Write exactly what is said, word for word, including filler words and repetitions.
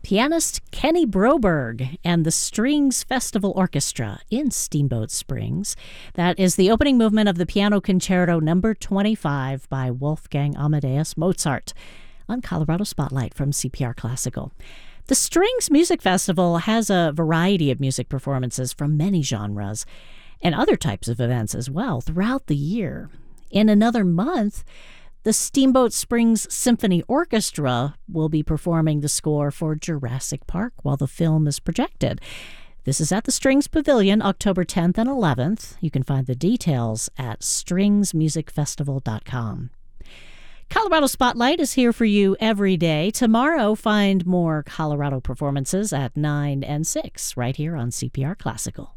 pianist Kenny Broberg and the Strings Festival Orchestra in Steamboat Springs. That is the opening movement of the Piano Concerto number twenty-five by Wolfgang Amadeus Mozart on Colorado Spotlight from C P R Classical. The Strings Music Festival has a variety of music performances from many genres and other types of events as well throughout the year. In another month, the Steamboat Springs Symphony Orchestra will be performing the score for Jurassic Park while the film is projected. This is at the Strings Pavilion, October tenth and eleventh. You can find the details at strings music festival dot com. Colorado Spotlight is here for you every day. Tomorrow, find more Colorado performances at nine and six right here on C P R Classical.